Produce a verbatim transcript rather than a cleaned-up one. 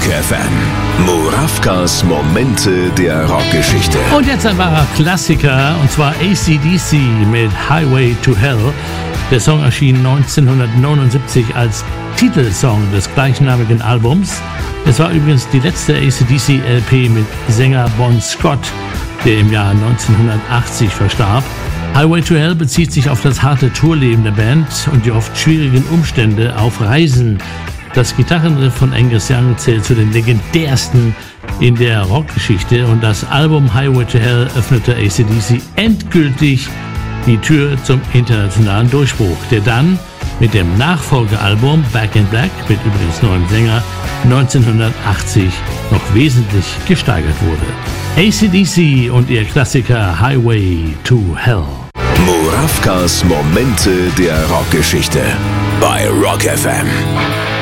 F M. Murawkas Momente der Rockgeschichte. Und jetzt ein wahrer Klassiker, und zwar A C D C mit Highway to Hell. Der Song erschien neunzehnhundertneunundsiebzig als Titelsong des gleichnamigen Albums. Es war übrigens die letzte A C D C L P mit Sänger Bon Scott, der im Jahr neunzehnhundertachtzig verstarb. Highway to Hell bezieht sich auf das harte Tourleben der Band und die oft schwierigen Umstände auf Reisen. Das Gitarrenriff von Angus Young zählt zu den legendärsten in der Rockgeschichte, und das Album Highway to Hell öffnete A C D C endgültig die Tür zum internationalen Durchbruch, der dann mit dem Nachfolgealbum Back in Black mit übrigens neuem Sänger neunzehnhundertachtzig noch wesentlich gesteigert wurde. A C D C und ihr Klassiker Highway to Hell. Murawkas Momente der Rockgeschichte bei Rock F M.